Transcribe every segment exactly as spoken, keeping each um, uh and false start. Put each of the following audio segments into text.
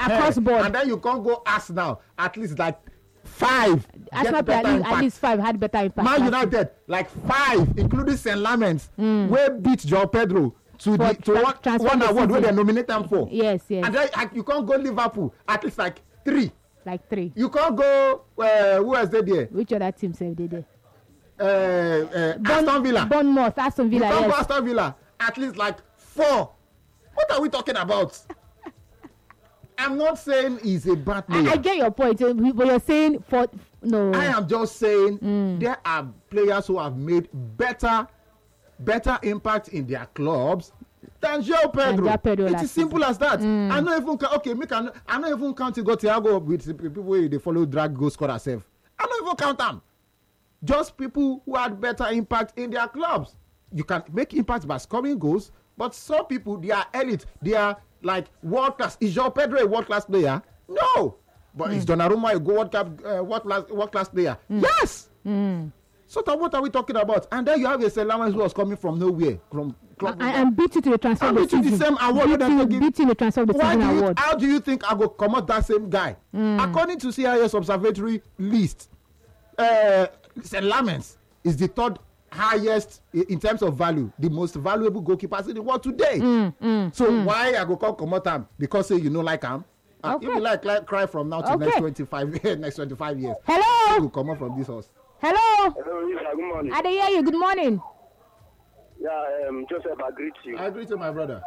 across board. And then you can't go ask now. At least like five. Arsenal player, at least, at least five had better impact. Man United, like five, including Saint Lamens, mm. where beat Joao Pedro to for the to tra- one, one award where they nominate them for. Yes, yes. And then like, you can't go Liverpool. At least like three. Like three. You can't go. Uh, who else they there? Which other team said they there? Uh, uh, Bon- Aston Villa. Bournemouth, Aston Villa. You can't yes. go Aston Villa. At least like four. What are we talking about? I'm not saying he's a bad player. I, I get your point, but you're saying for no. I am just saying mm. there are players who have made better, better impact in their clubs than Joao Pedro. Pedro It's as simple as that. Mm. I not even okay. Make I, I not even count go Thiago with the people where they follow drag go score herself. I don't even count them. Just people who had better impact in their clubs. You can make impact by scoring goals, but some people they are elite. They are like world class. Is Joao Pedro a world class player? No. But mm. is Donnarumma a world class uh, world class world class player? Mm. Yes. Mm. So that what are we talking about? And then you have a Saint Lamens who was coming from nowhere, from club. I am beat you to the transfer of the season. The same award. Beat you, beat you the transfer of the Why season do you, award. How do you think I go come out that same guy? Mm. According to C I S Observatory list, uh, Saint Lamens is the third highest in terms of value, the most valuable goalkeepers in the world today. Mm, mm, so mm. why I go come come out am because say you know like am? Uh, okay. If you like, like cry from now to okay. next twenty-five next twenty-five years. Hello. You will come out from this house. Hello. Hello, Lisa. Good morning. I hear you. Good morning. Yeah, um, Joseph, I greet you. I agree to my brother.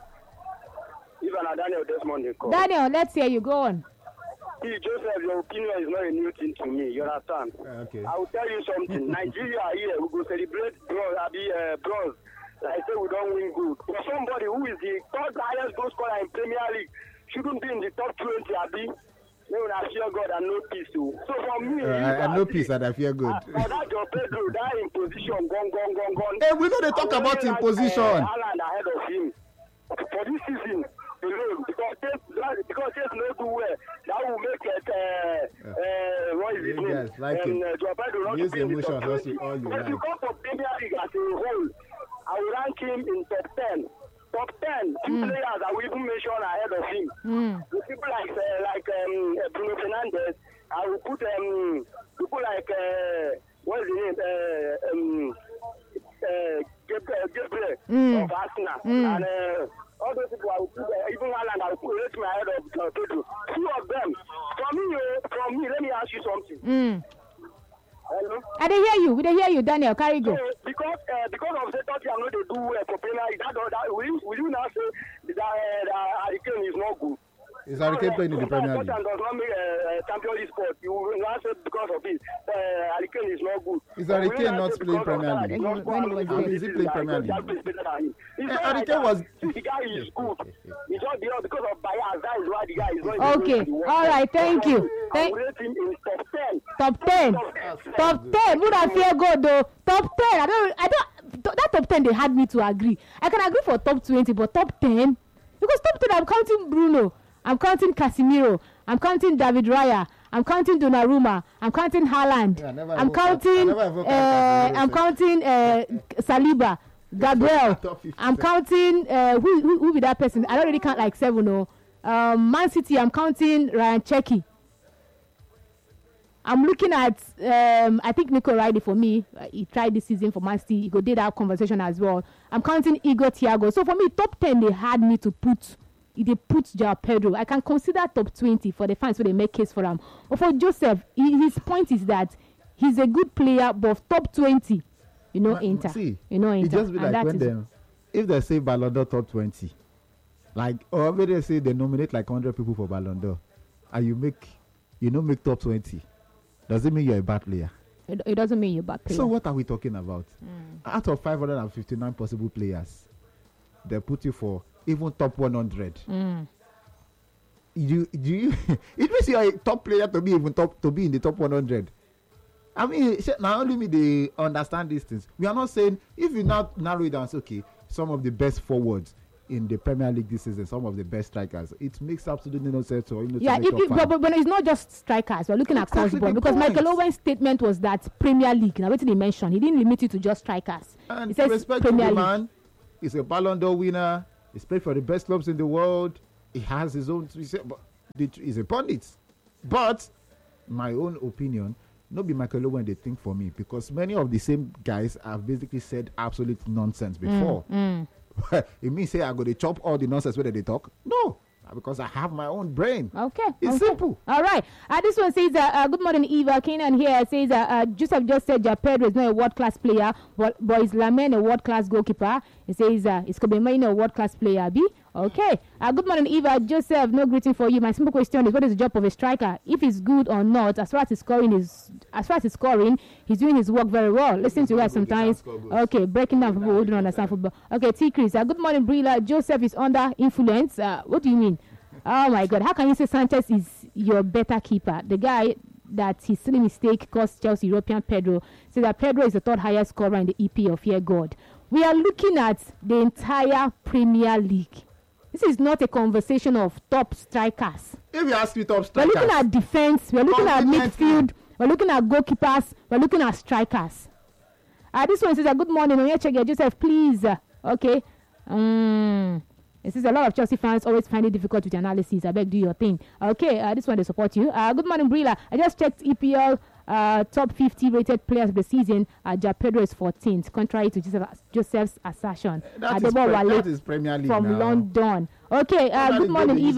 Even a Daniel this morning call. Daniel, let's hear you. Go on. See, Joseph, your opinion is not a new thing to me. You understand? Uh, okay. I will tell you something. Nigeria here, we go celebrate bronze. I be uh, bronze. I say we don't win good. For somebody who is the third highest goal scorer in Premier League, shouldn't be in the top twenty, I be. No, I fear God and no peace. So, so for me, uh, I, I know peace and I fear good. Uh, that Joao Pedro, that in position, gone, gone, gone, gone. Hey, we know they talk about in position. Uh, Haaland ahead of him for this season alone, because they, because they no do well. That will make it. Uh, uh, what is his name? Yes, like um, uh, Joao Pedro not use to be in the emotion, top twenty. all you But if you like. come for Premier League as a whole, I will rank him in top ten. Top ten, two mm. players I will even mention ahead of him. Mm. With people like uh, like um, uh, Bruno Fernandes, I will put um, people like uh, what is the name? Uh, um, uh, Gabriel, Gabriel mm. of Arsenal, mm. and uh, all those people I will put uh, even Haaland I will put rate my head of uh, Pedro. Two of them. For me, uh, from me, let me ask you something. Mm. Hello? I dey hear you. We dey hear you, Daniel. Carry go. So, because uh, because of the thirty, I'm not to do uh, for Premier League. That, that will you, will you now say that uh, that Harry Kane is not good? Is Harry Kane playing in the Premier League? Does not make a uh, Champions League sport. You will not say because of it. Uh, Harry Kane is not good. Is Harry Kane not playing Premier League? How is he playing Premier League? Harry Kane was. The guy is good. It's not the because of bias. That is why the guy is not. Okay. All right. Thank you. Thank. I rate him in top ten. Top ten. Top ten. Would I fear God though? Top ten. I don't. I don't. That top ten they had me to agree. I can agree for top twenty, but top ten because top ten I'm counting Bruno. I'm counting Casemiro. I'm counting David Raya. I'm counting Donnarumma. I'm counting Haaland. Yeah, I'm counting. Uh, I'm counting uh, Saliba, Gabriel. I'm counting. Uh, who, who who be that person? I don't really count like seven. No. Um, Man City. I'm counting Ryan Cherki. I'm looking at. Um, I think Nico Riley for me. Uh, he tried this season for Man City. He go did that conversation as well. I'm counting Igor Thiago. So for me, top ten they had me to put. They put Joao Pedro. I can consider top twenty for the fans, so they make case for him. But for Joseph, he, his point is that he's a good player, but top twenty, you know, Inter. See, you know, Inter. It just be like when them, if they say Ballon d'Or top twenty, like, or when they say they nominate like one hundred people for Ballon d'Or, and you make, you know, make top twenty, does it mean you're a bad player? It, it doesn't mean you're a bad player. So what are we talking about? Mm. Out of five hundred fifty-nine possible players, they put you for even top one hundred. Mm. You do you it means you're a top player to be even top to be in the top one hundred. I mean, now only me they understand these things. We are not saying if you now narrow it down, okay, some of the best forwards in the Premier League this season, some of the best strikers. It makes absolutely no sense. Or, you know, yeah, it, it, but, but, but it's not just strikers. We're looking exactly at cross board because Michael Owen's statement was that Premier League. Now, what did he mention? He didn't limit it to just strikers. And he says respect Premier to the League. man. He's a Ballon d'Or winner. He's played for the best clubs in the world. He has his own. But is a pundit. But my own opinion, not be Michael Owen they think for me, because many of the same guys have basically said absolute nonsense before. Mm, mm. It means say I go to chop all the nonsense where they talk. No, because I have my own brain. Okay. It's okay. simple. All right. Uh, this one says, uh, uh, good morning, Eva. Kenan here says, uh, uh, Joseph just said Joao Pedro is not a world-class player, but, but is Lamine a world-class goalkeeper? He says, uh, is Kobe Mainoo a world-class player? B? Okay. Uh, good morning, Eva. Joseph, no greeting for you. My simple question is, what is the job of a striker? If he's good or not, as far as he's scoring, is as far as he's scoring, he's doing his work very well. Listen to us sometimes. Okay, breaking down football, who don't understand football. Okay, T. Chris. Uh, good morning, Brila. Joseph is under influence. Uh, what do you mean? Oh my God! How can you say Sanchez is your better keeper? The guy that his silly mistake cost Chelsea European Pedro says that Pedro is the third highest scorer in the E P L. Fear God. We are looking at the entire Premier League. This is not a conversation of top strikers. If you ask me top strikers, we're looking at defense. We're looking at midfield. We're looking at goalkeepers. We're looking at strikers. Uh, this one says, uh, good morning. On your check, Joseph, please. Uh, okay. Um, It says a lot of Chelsea fans always find it difficult with the analysis. I beg, do your thing. Okay, uh, this one they support you. Uh, good morning, Brila. I just checked E P L uh, top fifty rated players of the season. Uh, Joao Pedro is fourteenth, contrary to Joseph, Joseph's assertion. That, uh, is, pre- that is Premier League from now. London. Okay, uh, good morning, Eva.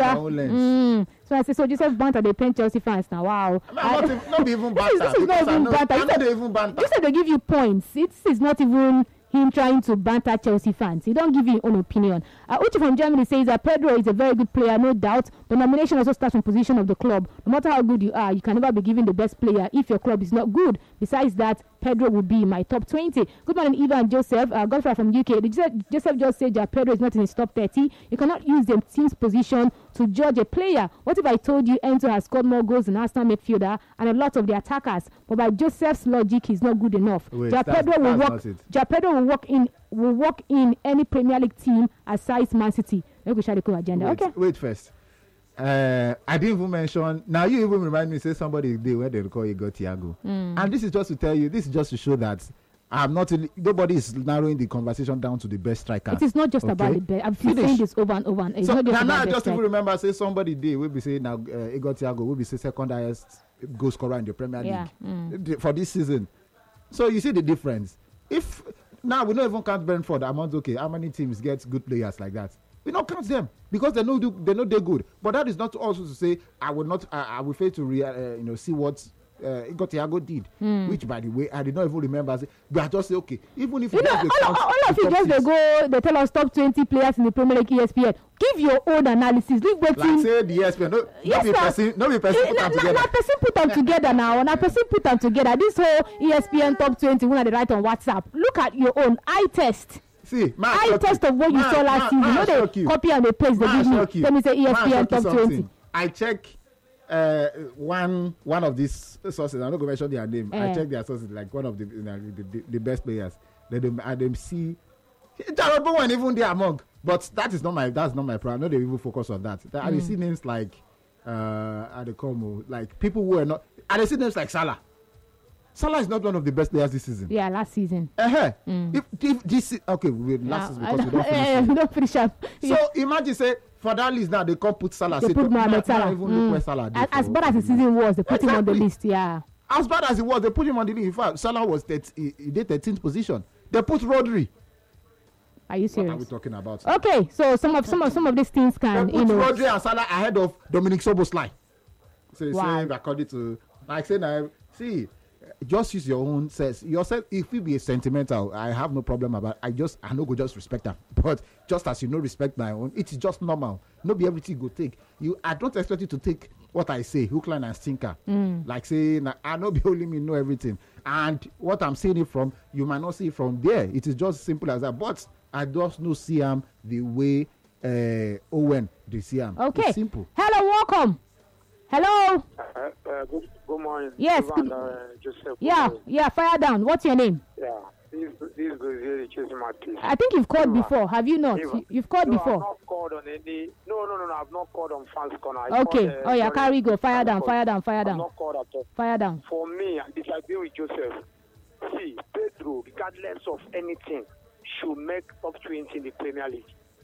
Mm. So I say, so Joseph banter, they paint Chelsea fans now. Wow. I mean, not, uh, even, not even banter. This is, this is not even know, banter. I'm not even banter. Joseph, they give you points. This is not even him trying to banter Chelsea fans. He don't give you your own opinion. Uh, Uchi from Germany says that Pedro is a very good player, no doubt. The nomination also starts from position of the club. No matter how good you are, you can never be given the best player if your club is not good. Besides that, Pedro will be in my top twenty. Good morning, Eva and Joseph. Uh, Godfrey from U K. Joseph, Joseph just said that Pedro is not in his top thirty. You cannot use the team's position to judge a player. What if I told you Enzo has scored more goals than Arsenal midfielder and a lot of the attackers? But by Joseph's logic, he's not good enough. Wait, Joao Pedro will work. Joao Pedro will work in will work in any Premier League team aside Man City. Let me share the agenda. Wait, okay. Wait first. Uh, I didn't even mention. Now you even remind me. Say somebody day where they call Igor Thiago, mm. and this is just to tell you. This is just to show that I'm not. Nobody is narrowing the conversation down to the best striker. It is not just okay? about the best. I've been saying this over and over. And it's so not just now about I the just best even remember. Say somebody day will be saying now uh, Igor Thiago will be say second highest goal scorer in the Premier League yeah. mm. for this season. So you see the difference. If now we don't even count Brentford among okay, how many teams get good players like that? We don't count them because they know do, they know they're good. But that is not also to say I will not I, I will fail to re, uh, you know see what uh, Igor Thiago did, mm. which by the way I did not even remember. But I just say okay, even if you know, all, count all of you just they go they tell us top twenty players in the Premier League E S P N. Give your own analysis. Leave waiting. Like say the E S P N. No, yes, no be person. No be person put them together. Na person put them together now. Na person put them together. This whole E S P N top twenty when they write on WhatsApp. Look at your own eye test. See, eye test of what you man, saw last man, season. man, You know they copy and they paste. They give me. Let me say E S P N top twenty. I check uh, one one of these sources. I'm not gonna mention their name. Eh. I check their sources like one of the you know, the, the, the best players. They them and them see. Jared Bowen even there among, but that is not my that's not my problem. I know they even focus on that. that mm. And they see names like uh, Adekomo, like people who are not. And they see names like Salah. Salah is not one of the best players this season. Yeah, last season. Uh-huh. Mm. If, if this okay, we last season because we don't finish. Uh, don't finish up. So Yeah. imagine say for that list now they can't put Salah. They say, put Mohamed Salah. Even Mm. look where Salah did As, as for- bad as the season was, they put him on the Exactly. list. Yeah. As bad as it was, they put him on the list. In fact, Salah was thirty, he, he did thirteenth position. They put Rodri. Are you What serious? are we talking about? Okay, so some of some of some of these things They can put you know. Rodri and Salah ahead of Dominic Soboslai. So you Wow. say according to like say now, see, just use your own sense. Yourself, if you be sentimental, I have no problem about. I just I no go just respect them. But just as you no respect my own, it is just normal. No be everything go take. You I don't expect you to take what I say, hook, line, and sinker. Mm. Like say, nah, I know be only me know everything. And what I'm saying it from, you might not see it from there. It is just simple as that. But I just no see him the way uh, Owen they see him. Okay. It's simple. Hello, welcome. Hello. Uh, uh, good, good morning. Yes, Ivan, good- uh, Joseph. Yeah, yeah. Fire down. What's your name? Yeah. This, this is really chasing my piece. I think you've called Eva. before. Have you not? Eva. You- You've called no, I've before. not called on any. No, no, no, no. I've not called on fans corner. I Okay. called, uh, Oh yeah, sorry, carry go. Fire down. called. Fire down. Fire I've down. not called at all. Fire down. For me, I disagree with Joseph. See, Pedro, regardless of anything, should make top twenty in the Premier League.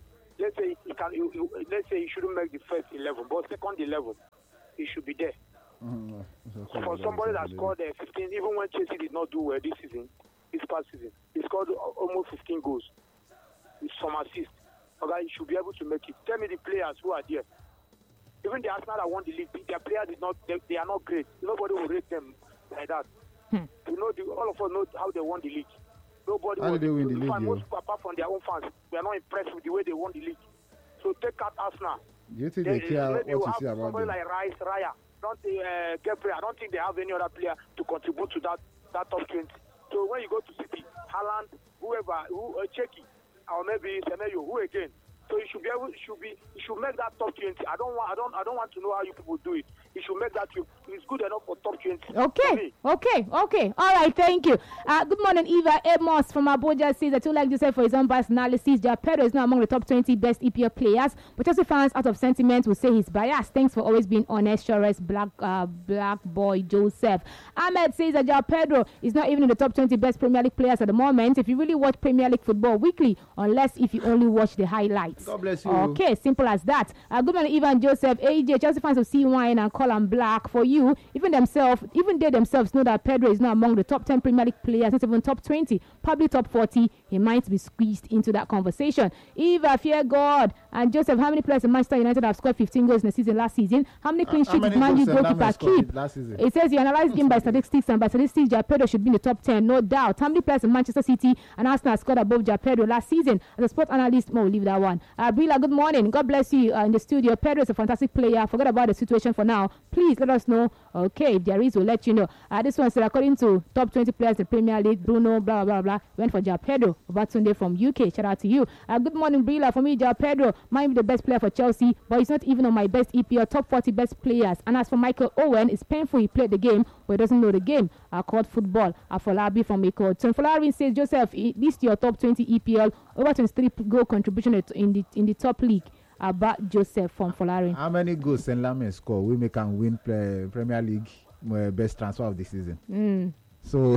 let's say he can, you, you, let's say he shouldn't make the first eleven, but second eleven, he should be there. Mm, For somebody that scored uh, fifteen, even when Chelsea did not do well this season, this past season, he scored almost fifteen goals with some assists. Okay, he should be able to make it. Tell me the players who are there. Even the Arsenal that won the league, their players did not, they, they are not great. Nobody will rate them like that. Hmm. You know, the, all of us know how they won the league. Nobody How was, did they win the league, fan, yo? most people, apart from their own fans, we are not impressed with the way they won the league. So take out Arsenal. Do you think they care what maybe you have say about somebody them? like Rice, Raya, don't think, uh, Gabriel, I don't think they have any other player to contribute to that, that top twenty. So when you go to City, Haaland, whoever, who, uh, Cheki, or maybe Semedo, who again? So you should be able, should be, you should make that top twenty. I don't want, I don't, I don't want to know how you people do it. You should make that. You, it's good enough for top twenty. Okay, okay, okay. All right, thank you. Uh, good morning, Eva Amos from Abuja says that you like to say for his own biased analysis, Joao Pedro is now among the top twenty best E P L players. But Chelsea fans, out of sentiment, will say he's biased. Thanks for always being honest, Shores Black, uh, Black Boy Joseph. Ahmed says that Joao Pedro is not even in the top twenty best Premier League players at the moment. If you really watch Premier League football weekly, unless if you only watch the highlights. God bless you. Okay, simple as that. Uh, good morning, Ivan Joseph. A J, Chelsea fans will see wine and call him black. For you, even themselves, even they themselves know that Pedro is not among the top ten Premier League players, not even top twenty, probably top forty. He might be squeezed into that conversation. Eva, fear God. And Joseph, how many players in Manchester United have scored fifteen goals in the season last season? How many clean sheets did Man U goalkeeper keep? It says you analyze him by statistics, and by statistics, Joao Pedro should be in the top ten, no doubt. How many players in Manchester City and Arsenal scored above Joao Pedro last season? As a sport analyst, we'll leave that one. Uh, Brila, good morning. God bless you uh, in the studio. Pedro is a fantastic player. Forget about the situation for now. Please let us know. Okay, if there is, we'll let you know. Uh, this one said, according to top twenty players in the Premier League, Bruno, blah, blah, blah, blah, went for Joao Pedro. Obatunde from U K. Shout out to you. Uh, good morning, Brila. For me, Joao Pedro might be the best player for Chelsea, but he's not even on my best E P L top forty best players. And as for Michael Owen, it's painful he played the game, but he doesn't know the game. Uh, called football. Afolabi from Eko. So Folarin says, Joseph, list your top twenty E P L, over twenty-three goal contribution in the in the top league. About Joseph from Folarin. How many goals Saint Lamin score? We make can win pre- Premier League uh, best transfer of the season. Mm. So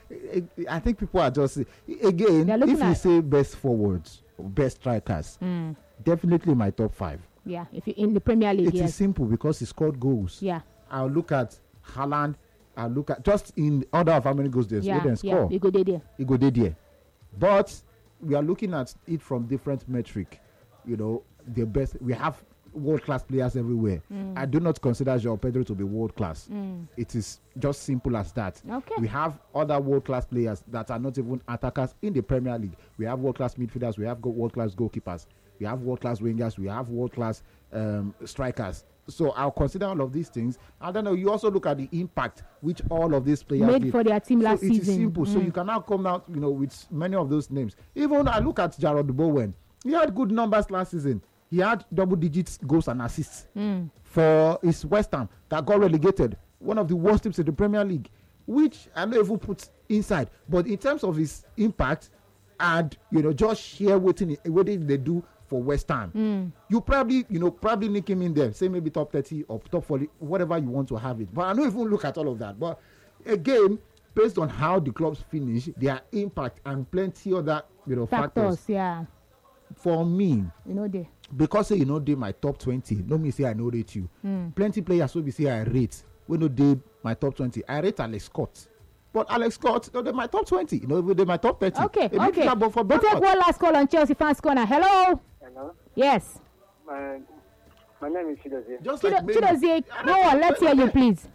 I think people are just again. If you say best forwards, best strikers, mm. definitely my top five. Yeah, if you in the Premier League, it yes. is simple because he scored goals. Yeah, I'll look at Haaland. I'll look at just in order of how many goals they yeah, yeah, score. Yeah, he go there. He go there. But we are looking at it from different metric. You know, the best. We have world-class players everywhere. Mm. I do not consider Joao Pedro to be world-class. Mm. It is just simple as that. Okay. We have other world-class players that are not even attackers in the Premier League. We have world-class midfielders. We have go- world-class goalkeepers. We have world-class wingers. We have world-class um, strikers. So I'll consider all of these things. And then you also look at the impact which all of these players made did. for their team so last it season. It is simple. Mm. So you can now come out, you know, with many of those names. Even I look at Jarrod Bowen. He had good numbers last season. He had double digits goals and assists mm. for his West Ham that got relegated. One of the worst teams in the Premier League, which I know even put inside. But in terms of his impact and, you know, just share what they do for West Ham, mm. you probably, you know, probably nick him in there. Say maybe top thirty or top forty, whatever you want to have it. But I don't even look at all of that. But again, based on how the clubs finish, their impact and plenty other, you know, factors. factors yeah. For me, you know they because say you know they my top twenty, no me say I know rate you. Mm. Plenty players will be say I rate. When no they my top twenty, I rate Alex Scott. But Alex Scott, no, they my top twenty. You know, they my top thirty. Okay, a okay. For we'll take one last call on Chelsea fans corner. Hello. Hello. Yes. My, my name is Chidozie. Just Chido, like me. Chidozie, no one. Let's hear you, please.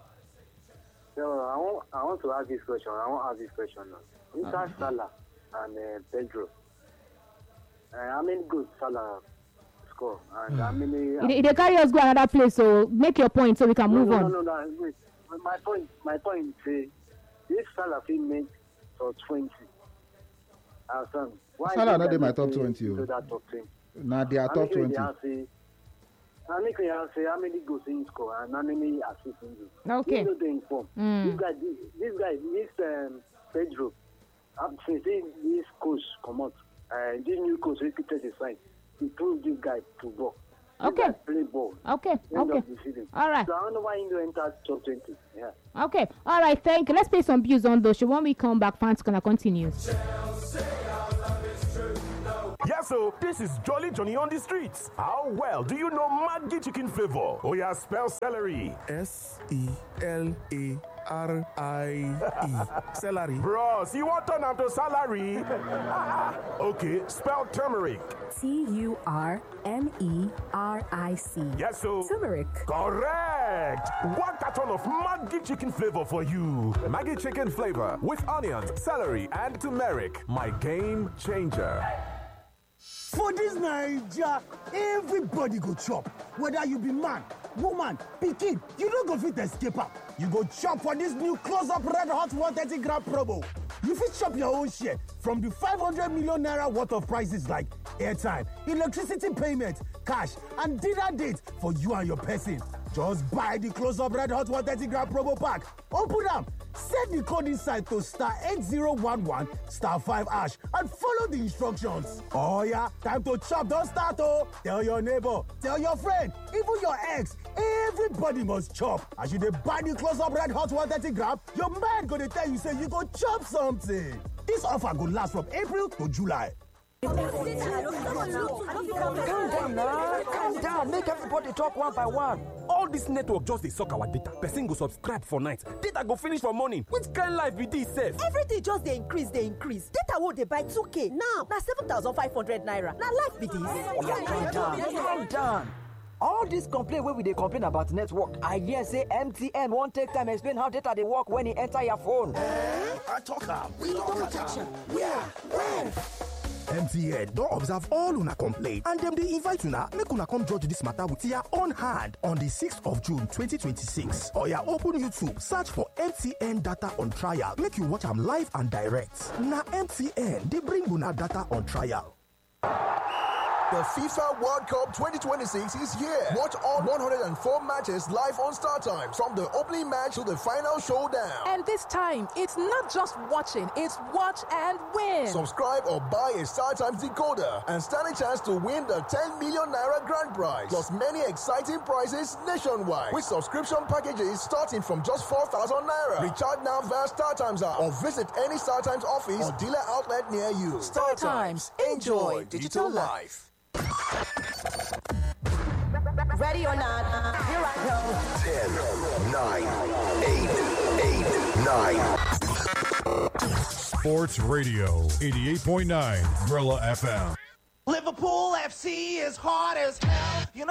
So I want, I want to ask this question. I want to ask this question now. Inside Salah and uh, Pedro, uh, how many goals Salah score and how many? Uh, They, they carry us go another place, so make your point so we can no, move no, on. No, no, no. Wait. My point, my point is, this Salah fit make for twenty. Uh, son, why Salah not they in my top twenty. So that top twenty. Nah, they are top twenty. How many can you say how many goals he score and how many assists he do? Okay. You know the inform. Mm. This guy, this, this guy, this um, Pedro, um, since he, this coach come out, uh, this new coach he created the sign. He proved this guy to ball. This Okay. guy play ball. Okay. End Okay. of the season. All right. So I don't know why he don't enter top twenty. Yeah. Okay. All right. Thank you. Let's pay some bills on those. So when we come back, fans gonna continue. Yes, so this is Jolly Johnny on the streets. How well do you know Maggi chicken flavor? Oh yeah, spell celery. S E L A R I E. Celery. Bros, you want turn to salary? Okay, spell turmeric. T U R M E R I C. Yes, so. Turmeric. Correct. One carton of Maggi chicken flavor for you. Maggi chicken flavor with onions, celery, and turmeric. My game changer. For this Naija, everybody go chop. Whether you be man, woman, pikin, you don't go fit escape am. You go chop for this new close-up red hot one thirty gram promo. You fit chop your own share from the five hundred million naira worth of prices like airtime, electricity payment, cash, and dinner date for you and your person. Just buy the close-up red hot one thirty gram promo pack. Open them. Set the code inside to star eight zero one one star five hash and follow the instructions. Oh yeah, time to chop, don't start oh. Tell your neighbor, tell your friend, even your ex, everybody must chop. As you dey buy the close-up red hot one thirty gram, your mind gonna tell you say you go chop something. This offer go last from April to July. Calm down now, calm down, make everybody talk one by one. All this network just dey suck our data. Person go subscribe for night, data go finish for morning. Which kind life be this sef? Everything just dey increase dey increase. Data wey dey buy two k now na seven thousand five hundred naira. Na life be this. Oya, calm down, calm down. All this complaint wey we dey complain about network, I hear say M T N wan take time explain how data dey work when e enter your phone. Eh? I talk am. We don catch am. Where? When? M T N don observe all una complaint and dem dey invite una make una come judge dis matter with your own hand on the sixth of June twenty twenty-six. Oya, open YouTube, search for M T N data on trial, make you watch am live and direct. Na M T N dey bring una data on trial. The FIFA World Cup twenty twenty-six is here. Watch all one hundred four matches live on StarTimes, from the opening match to the final showdown. And this time, it's not just watching, it's watch and win. Subscribe or buy a StarTimes decoder and stand a chance to win the ten million naira grand prize, plus many exciting prizes nationwide with subscription packages starting from just four thousand naira. Recharge now via StarTimes app or visit any StarTimes office or dealer outlet near you. StarTimes. Enjoy digital life. Ready or not, here I go. ten, nine, eight, eight, nine. Sports Radio, eighty-eight point nine, Gorilla F M. Liverpool F C is hard as hell. You know